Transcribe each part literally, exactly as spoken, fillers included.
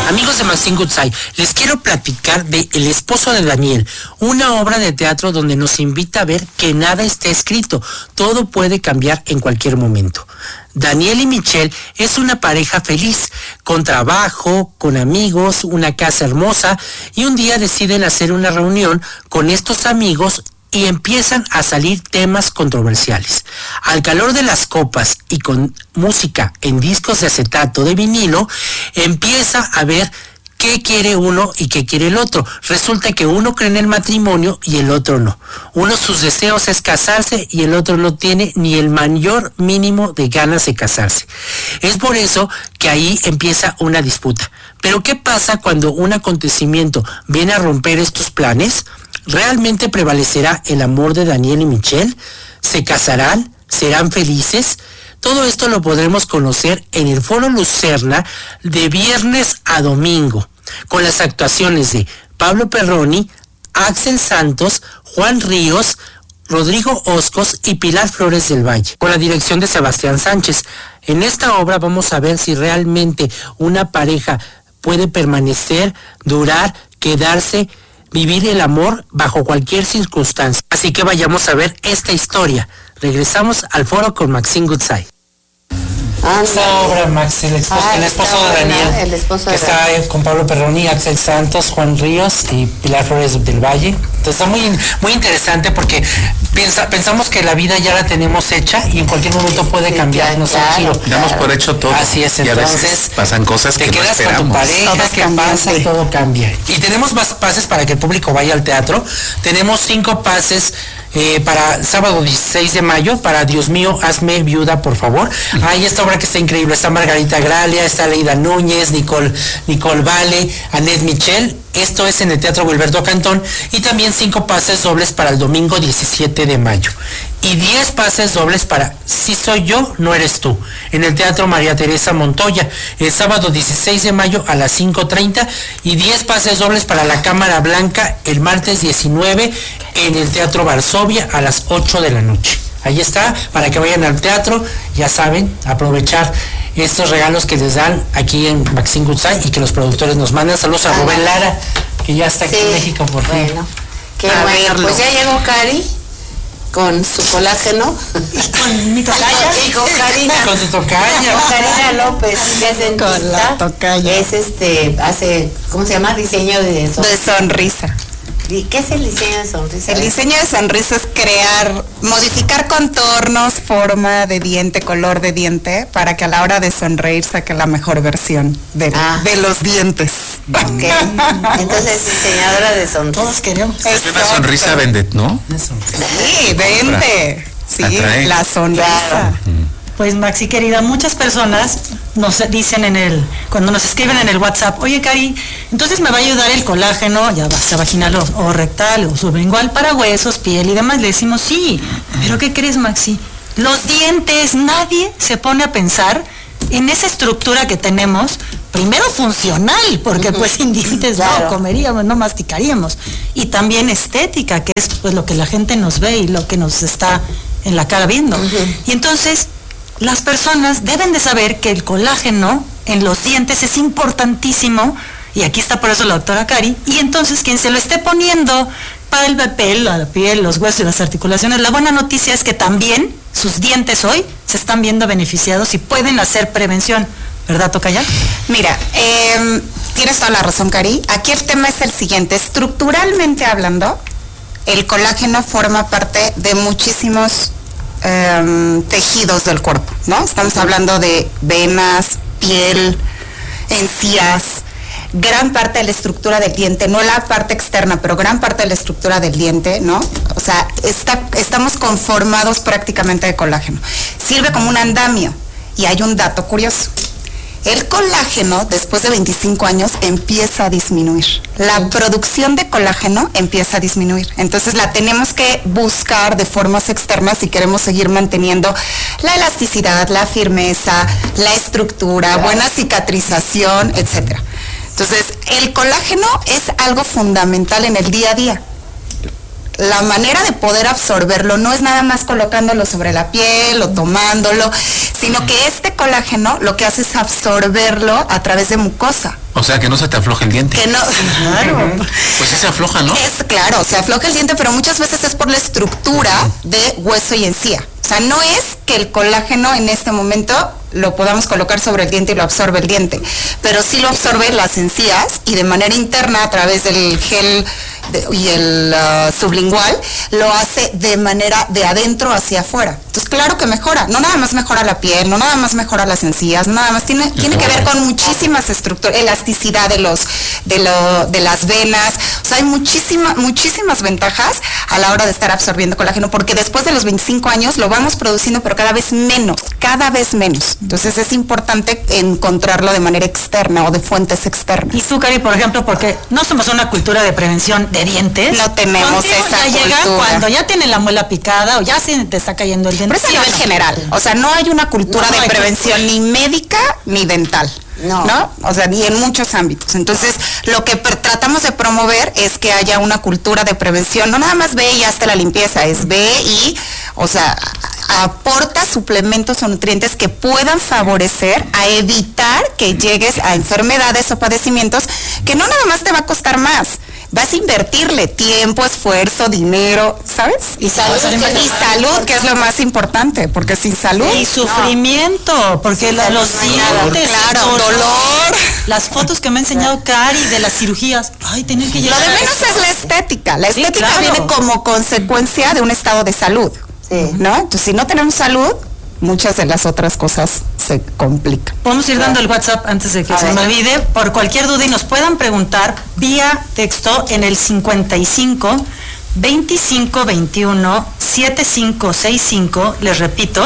Amigos de Maxine Goodside, les quiero platicar de El esposo de Daniel, una obra de teatro donde nos invita a ver que nada está escrito, todo puede cambiar en cualquier momento. Daniel y Michelle es una pareja feliz, con trabajo, con amigos, una casa hermosa, y un día deciden hacer una reunión con estos amigos y empiezan a salir temas controversiales. Al calor de las copas y con música en discos de acetato de vinilo, empieza a ver qué quiere uno y qué quiere el otro. Resulta que uno cree en el matrimonio y el otro no. Uno sus deseos es casarse y el otro no tiene ni el mayor mínimo de ganas de casarse. Es por eso que ahí empieza una disputa. Pero ¿qué pasa cuando un acontecimiento viene a romper estos planes? ¿Realmente prevalecerá el amor de Daniel y Michelle? ¿Se casarán? ¿Serán felices? Todo esto lo podremos conocer en el Foro Lucerna de viernes a domingo, con las actuaciones de Pablo Perroni, Axel Santos, Juan Ríos, Rodrigo Oscos y Pilar Flores del Valle, con la dirección de Sebastián Sánchez. En esta obra vamos a ver si realmente una pareja puede permanecer, durar, quedarse, vivir el amor bajo cualquier circunstancia. Así que vayamos a ver esta historia. Regresamos al foro con Maxine Goodside. Ah, esta obra, Max, el esposo, ah, el esposo de Daniel, buena, el esposo que de está Daniel. con Pablo Perroni, Axel Santos, Juan Ríos y Pilar Flores del Valle. Entonces está muy, muy interesante porque piensa, pensamos que la vida ya la tenemos hecha y en cualquier momento puede cambiar, no sé, claro, giro. Claro. Damos por hecho todo. Así es, y entonces a veces pasan cosas te que quedas no esperamos. con tu pareja, todo ¿qué cambia, pasa? sí. Todo cambia. Y tenemos más pases para que el público vaya al teatro. Tenemos cinco pases Eh, para sábado dieciséis de mayo, para Dios mío, hazme viuda, por favor. Hay esta obra que está increíble, está Margarita Gralia, está Leida Núñez, Nicole, Nicole Vale, Annette Michel. Esto es en el Teatro Gilberto Cantón. Y también cinco pases dobles para el domingo diecisiete de mayo. Y diez pases dobles para Si soy yo, no eres tú, en el Teatro María Teresa Montoya, el sábado dieciséis de mayo a las cinco treinta. Y diez pases dobles para La Cámara Blanca el martes diecinueve en el Teatro Varsovia a las ocho de la noche. Ahí está, para que vayan al teatro, ya saben, aprovechar estos regalos que les dan aquí en Maxine Goodside y que los productores nos mandan. Saludos a Rubén Lara, que ya está aquí sí, en México por fin. Bueno, qué a bueno, verlo. Pues ya llegó Cari con su colágeno. Con mi tocaya. Y con Karina. Con su tocaya. Con Karina López, que es dentista. Con la tocaya. Es este, hace, ¿cómo se llama? Diseño de sonrisa. De sonrisa. ¿Y qué es el diseño de sonrisa? El diseño de sonrisa es crear, modificar contornos, forma de diente, color de diente, para que a la hora de sonreír saque la mejor versión de, ah. de los dientes. Ok. Entonces, diseñadora de sonrisa. Todos queremos. Es una sonrisa vende, ¿no? Sí, vende. Sí, atrae. La sonrisa. Claro. Pues Maxi querida, muchas personas nos dicen en el, cuando nos escriben en el WhatsApp, oye Cari, entonces me va a ayudar el colágeno, ya sea vaginal o, o rectal o sublingual para huesos, piel y demás. Le decimos sí, pero ¿qué crees, Maxi? Los dientes, nadie se pone a pensar en esa estructura que tenemos, primero funcional, porque pues sin dientes claro. no comeríamos, no masticaríamos, y también estética, que es pues lo que la gente nos ve y lo que nos está en la cara viendo. Uh-huh. Y entonces las personas deben de saber que el colágeno en los dientes es importantísimo, y aquí está por eso la doctora Cari, y entonces quien se lo esté poniendo para el papel, la piel, los huesos y las articulaciones, la buena noticia es que también sus dientes hoy se están viendo beneficiados y pueden hacer prevención. ¿Verdad, tocaya? Mira, eh, tienes toda la razón, Cari. Aquí el tema es el siguiente. Estructuralmente hablando, el colágeno forma parte de muchísimos Um, tejidos del cuerpo, ¿no? Estamos hablando de venas, piel, encías, gran parte de la estructura del diente, no la parte externa, pero gran parte de la estructura del diente, ¿no? O sea, está, estamos conformados prácticamente de colágeno. Sirve como un andamio. Y hay un dato curioso. El colágeno, después de veinticinco años, empieza a disminuir. La producción de colágeno empieza a disminuir. Entonces la tenemos que buscar de formas externas si queremos seguir manteniendo la elasticidad, la firmeza, la estructura, buena cicatrización, etcétera. Entonces, el colágeno es algo fundamental en el día a día. la manera de poder absorberlo no es nada más colocándolo sobre la piel o tomándolo, sino que este colágeno lo que hace es absorberlo a través de mucosa. O sea, que no se te afloja el diente. Que no, claro. Pues sí se afloja, ¿no? Es claro, se afloja el diente, pero muchas veces es por la estructura de hueso y encía. O sea, no es que el colágeno en este momento lo podamos colocar sobre el diente y lo absorbe el diente, pero sí lo absorbe las encías y de manera interna a través del gel de, y el uh, sublingual, lo hace de manera de adentro hacia afuera. Entonces, claro que mejora, no nada más mejora la piel, no nada más mejora las encías, no nada más tiene, tiene que ver con muchísimas estructuras, elasticidad de los, de lo, de las venas, o sea, hay muchísimas, muchísimas ventajas a la hora de estar absorbiendo colágeno, porque después de los veinticinco años lo vamos produciendo, pero cada vez menos, cada vez menos. Entonces es importante encontrarlo de manera externa o de fuentes externas. Y tú, Cari, por ejemplo, porque no somos una cultura de prevención de dientes. No tenemos Contigo esa ya llega cultura. cuando ya tiene la muela picada o ya se te está cayendo el diente. Pero es a nivel general, o sea, no hay una cultura No, no de hay prevención ni médica ni dental. No. ¿No? O sea, ni en muchos ámbitos. Entonces, lo que per- tratamos de promover es que haya una cultura de prevención. No nada más ve y hazte la limpieza, es ve y, o sea, aporta suplementos o nutrientes que puedan favorecer a evitar que llegues a enfermedades o padecimientos que no nada más te va a costar más. Vas a invertirle tiempo, esfuerzo, dinero, ¿sabes? Y salud, y salud, que es lo más importante, porque sin salud... Y sufrimiento, porque la- los no hay nada. dientes, Claro, el dolor. Las fotos que me ha enseñado Cari de las cirugías, ay, tener que Lo llegar de a menos eso. es la estética. La Sí, estética claro. viene como consecuencia de un estado de salud. Sí. ¿No? Entonces, si no tenemos salud, muchas de las otras cosas se complican. Podemos ir dando el WhatsApp antes de que A se ver. me olvide, por cualquier duda y nos puedan preguntar vía texto en el cincuenta y cinco, veinticinco, veintiuno, setenta y cinco sesenta y cinco, les repito,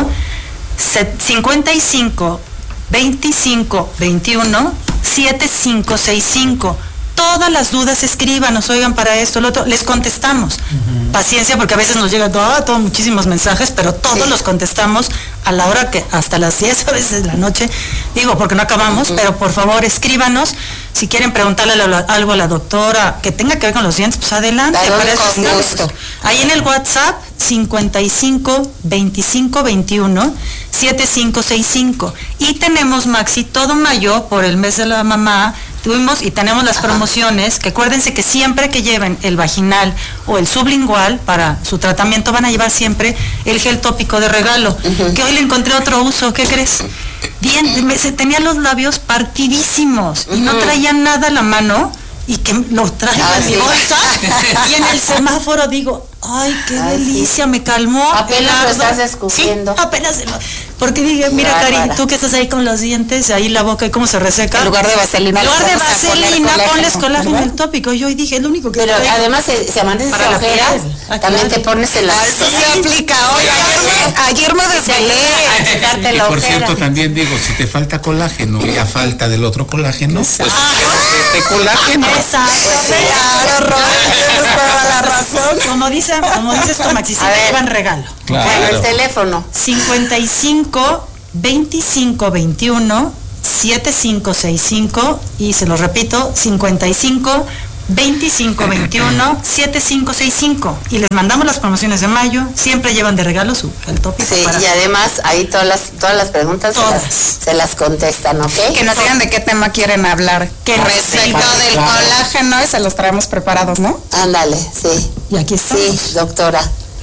se- cincuenta y cinco, veinticinco, veintiuno, setenta y cinco sesenta y cinco. Todas las dudas escríbanos, oigan, para esto, lo otro, les contestamos. Paciencia, porque a veces nos llegan todo, todo, muchísimos mensajes, pero todos los contestamos a la hora que, hasta las diez a veces de la noche, digo, porque no acabamos, pero por favor escríbanos. Si quieren preguntarle a la- algo a la doctora que tenga que ver con los dientes, pues adelante. Claro, para eso con estamos. gusto. Ahí en el WhatsApp, cincuenta y cinco, veinticinco, veintiuno, setenta y cinco sesenta y cinco. Y tenemos, Maxi, todo mayo, por el mes de la mamá, tuvimos y tenemos las promociones, que acuérdense que siempre que lleven el vaginal o el sublingual para su tratamiento van a llevar siempre el gel tópico de regalo, que hoy le encontré otro uso, ¿qué crees? Bien, me- se tenía los labios partidísimos y no traía nada a la mano y que lo traigo Ah, en mi sí. bolsa y en el semáforo digo, ay, qué Ay, sí. delicia, me calmó. Apenas el lo ardo. estás descubriendo. Sí, apenas se lo- porque dije, mira, Bárbara. Cari, tú que estás ahí con los dientes, ahí la boca y cómo se reseca. En lugar de vaselina, En lugar le de vamos a poner vaselina, colágeno, ponles colágeno ¿verdad? el tópico. Yo hoy dije, lo único que Pero traigo. además, si, si amantes Para de la ojeras, piel. Ah, también claro. te pones en la... Ah, eso sí aplica. Oye, ayer me, ayer me desvelé. A quitarte Y la por ojera. cierto, también digo, si te falta colágeno y a falta del otro colágeno, pues este colágeno. Exacto. Claro, Ron, tienes toda la razón. Como dice, como dices tú, Maxi, sí A te ver. llevan regalo. Bueno, el teléfono. cincuenta y cinco, veinticinco, veintiuno, setenta y cinco sesenta y cinco y se lo repito, cincuenta y cinco, veinticinco, veintiuno, setenta y cinco sesenta y cinco y les mandamos las promociones de mayo, siempre llevan de regalo su el tópico Sí, para- y además ahí todas las todas las preguntas se Todas. las, se las contestan, ¿ok? Que nos digan de qué tema quieren hablar. Que Respecto nos- del Claro. colágeno, y se los traemos preparados, ¿no? Ándale, sí. y aquí estamos. Sí, doctora.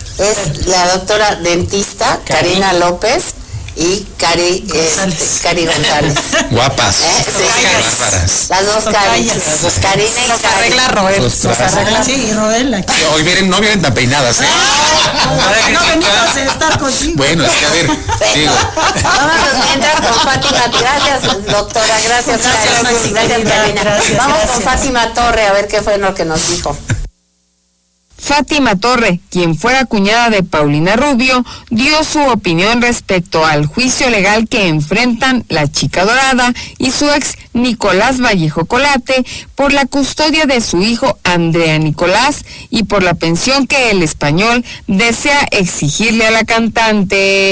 Es la doctora dentista Karina López y Cari González. este, Cari González. Guapas. ¿Eh? Sí. Qué bárbaras. Las dos Cari, Tocayas. las dos Karina y Los Cari. arregla Roel. Los Los traes. arregla. Sí, Roel, aquí. Hoy vienen, no vienen tan peinadas, ¿eh? No venimos a estar contigo. Bueno, es que a ver, digo, Vámonos mientras con Fátima. Gracias, doctora. Gracias, Gracias, Cari. Maxi, Gracias, querida. Karina. Gracias, Vamos con gracias. Fátima Torre a ver qué fue lo que nos dijo. Fátima Torre, quien fuera cuñada de Paulina Rubio, dio su opinión respecto al juicio legal que enfrentan la Chica Dorada y su ex Nicolás Vallejo Colate por la custodia de su hijo Andrea Nicolás y por la pensión que el español desea exigirle a la cantante.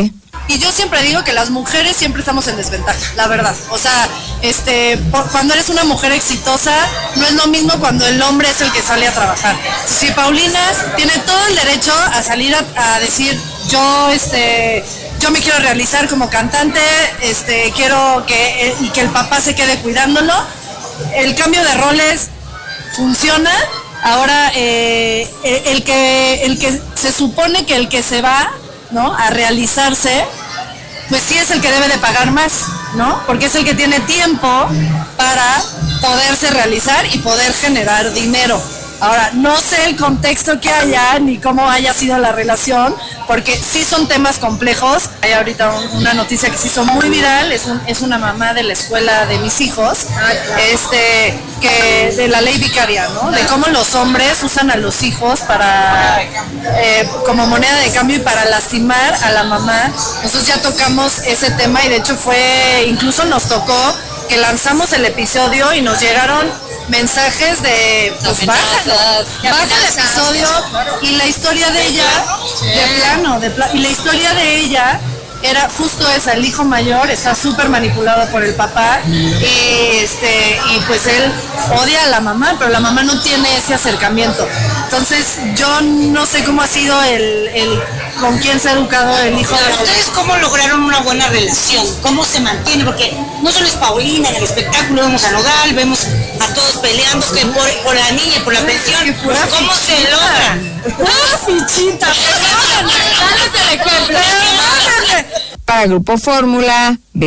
Y yo siempre digo que las mujeres siempre estamos en desventaja, la verdad. O sea, este, por, cuando eres una mujer exitosa, no es lo mismo cuando el hombre es el que sale a trabajar. Si Paulina tiene todo el derecho a salir a, a decir, yo, este, yo me quiero realizar como cantante, este, quiero que, y que el papá se quede cuidándolo. El cambio de roles funciona. Ahora, eh, el que, el que se supone que el que se va, ¿no?, a realizarse, pues sí es el que debe de pagar más, ¿no? Porque es el que tiene tiempo para poderse realizar y poder generar dinero. Ahora, no sé el contexto que haya ni cómo haya sido la relación, porque sí son temas complejos. Hay ahorita un, una noticia que se hizo muy viral, es, un, es una mamá de la escuela de mis hijos, este, que de la ley vicaria, ¿no? De cómo los hombres usan a los hijos para eh, como moneda de cambio y para lastimar a la mamá. Nosotros ya tocamos ese tema y de hecho fue, incluso nos tocó que lanzamos el episodio y nos llegaron mensajes de pues bájalo, baja el episodio y la historia de ella de plano, de pla- y la historia de ella era justo esa, el hijo mayor está súper manipulado por el papá y este y pues él odia a la mamá, pero la mamá no tiene ese acercamiento. Entonces yo no sé cómo ha sido el, el con quién se ha educado el hijo. Pero ustedes cómo lograron una buena relación, cómo se mantiene, porque no solo es Paulina, en el espectáculo vemos a Nodal, vemos a todos peleando que por, por la niña, por la pensión, ¿cómo se logra? ¡Ah, fichita! Para Grupo Fórmula,